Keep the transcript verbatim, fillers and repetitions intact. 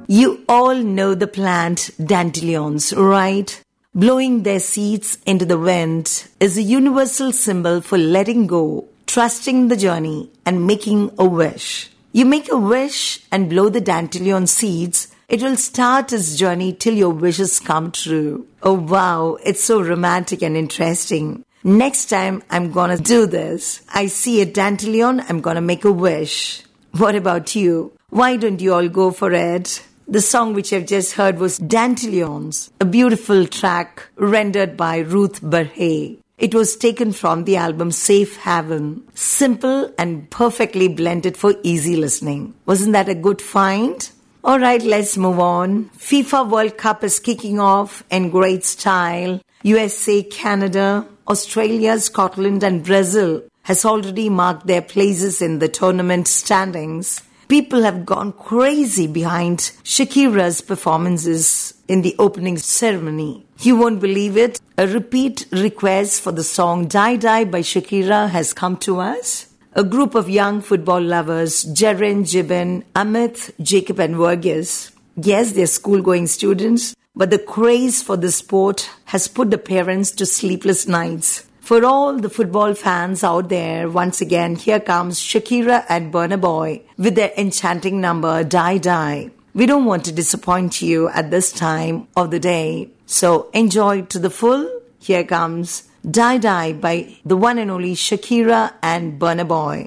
You all know the plant dandelions, right? Blowing their seeds into the wind is a universal symbol for letting go, trusting the journey, and making a wish. You make a wish and blow the dandelion seeds. It will start its journey till your wishes come true. Oh wow, it's so romantic and interesting. Next time I'm gonna do this. I see a dandelion, I'm gonna make a wish. What about you? Why don't you all go for it? The song which I've just heard was Dandelions, a beautiful track rendered by Ruth Barhay. It was taken from the album Safe Haven. Simple and perfectly blended for easy listening. Wasn't that a good find? Alright, let's move on. FIFA World Cup is kicking off in great style. U S A, Canada, Australia, Scotland and Brazil has already marked their places in the tournament standings. People have gone crazy behind Shakira's performances in the opening ceremony. You won't believe it. A repeat request for the song Die Die by Shakira has come to us. A group of young football lovers, Jaren, Jibin, Amit, Jacob and Verghese. Yes, they're school-going students, but the craze for the sport has put the parents to sleepless nights. For all the football fans out there, once again, here comes Shakira and Burna Boy with their enchanting number, Die Die. We don't want to disappoint you at this time of the day, so enjoy to the full. Here comes Die Die by the one and only Shakira and Burna Boy.